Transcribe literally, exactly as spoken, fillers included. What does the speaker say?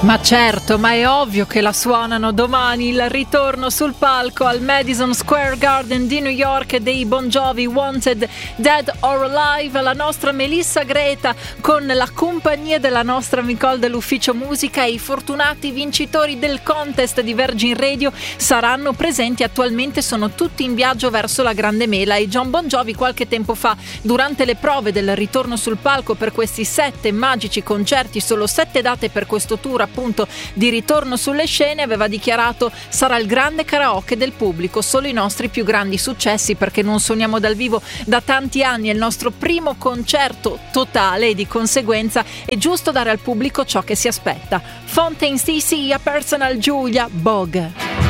Ma certo, ma è ovvio che la suonano domani, il ritorno sul palco al Madison Square Garden di New York dei Bon Jovi, Wanted, Dead or Alive, la nostra Melissa Greta con la compagnia della nostra Nicole dell'Ufficio Musica e i fortunati vincitori del contest di Virgin Radio saranno presenti. Attualmente sono tutti in viaggio verso la Grande Mela e Jon Bon Jovi qualche tempo fa, durante le prove del ritorno sul palco per questi sette magici concerti, solo sette date per questo tour appunto di ritorno sulle scene, aveva dichiarato: sarà il grande karaoke del pubblico, solo i nostri più grandi successi, perché non suoniamo dal vivo da tanti anni, è il nostro primo concerto totale e di conseguenza è giusto dare al pubblico ciò che si aspetta. Fontaines D C, a Personal Giulia Bog.